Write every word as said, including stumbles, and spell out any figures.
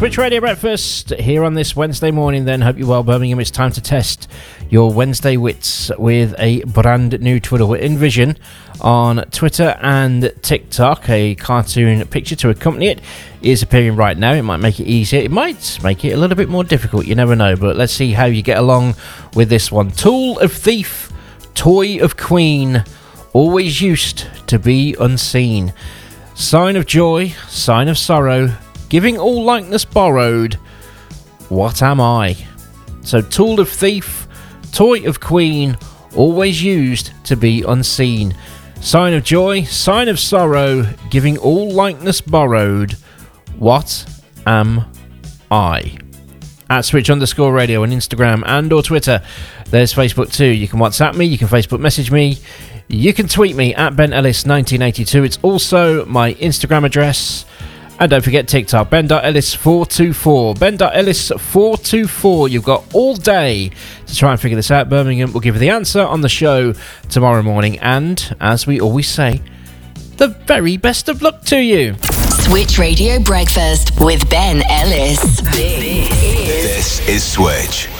Switch Radio Breakfast here on this Wednesday morning then. Hope you're well, Birmingham. It's time to test your Wednesday wits with a brand new Twitter. We're InVision on Twitter and TikTok. A cartoon picture to accompany it is appearing right now. It might make it easier. It might make it a little bit more difficult. You never know. But let's see how you get along with this one. Tool of thief, toy of queen, always used to be unseen. Sign of joy, sign of sorrow, giving all likeness borrowed. What am I? So, tool of thief, toy of queen, always used to be unseen. Sign of joy, sign of sorrow, giving all likeness borrowed. What am I? At Switch underscore radio on Instagram and or Twitter. There's Facebook too. You can WhatsApp me, you can Facebook message me, you can tweet me at Ben Ellis nineteen eighty-two. It's also my Instagram address. And don't forget TikTok, Ben dot Ellis four two four. Ben dot Ellis four two four. You've got all day to try and figure this out. Birmingham will give you the answer on the show tomorrow morning. And, as we always say, the very best of luck to you. Switch Radio Breakfast with Ben Ellis. This is Switch.